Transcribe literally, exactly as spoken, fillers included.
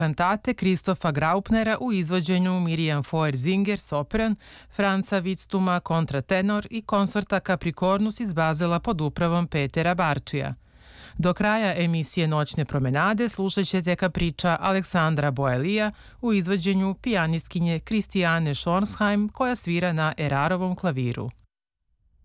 kantate Kristofa Graupnera u izvođenju Miriam Foer-Zinger sopran, Franca Witstuma kontratenor i konsorta Capricornus iz Bazela pod upravom Petera Barčija. Do kraja emisije Noćne promenade slušat ćete kapriča Aleksandra Boelija u izvođenju pijanistkinje Kristijane Schornsheim koja svira na Erarovom klaviru.